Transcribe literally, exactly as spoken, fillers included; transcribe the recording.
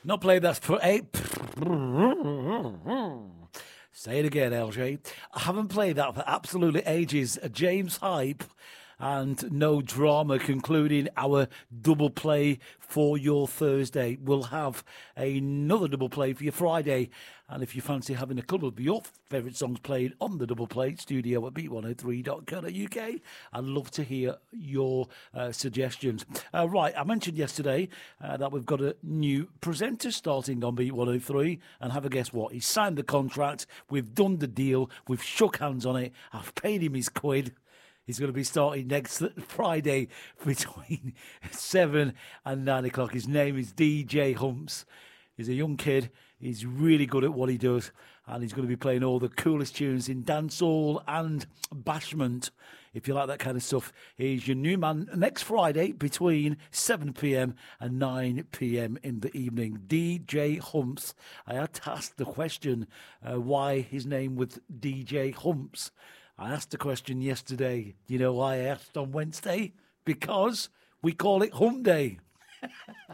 Not played that for eight. Say it again, L J. I haven't played that for absolutely ages. James Hype and No Drama concluding our double play for your Thursday. We'll have another double play for your Friday. And if you fancy having a couple of your favourite songs played on the double play, studio at beat one oh three dot co dot uk, I'd love to hear your uh, suggestions. Uh, right, I mentioned yesterday uh, that we've got a new presenter starting on Beat one oh three. And have a guess what? He's signed the contract. We've done the deal. We've shook hands on it. I've paid him his quid. He's going to be starting next Friday between seven and nine o'clock. His name is D J Humps. He's a young kid. He's really good at what he does. And he's going to be playing all the coolest tunes in dancehall and bashment. If you like that kind of stuff, he's your new man next Friday between seven p.m. and nine p.m. in the evening. D J Humps. I had to ask the question uh, why his name was D J Humps. I asked the question yesterday. You know why I asked on Wednesday? Because we call it Hump Day.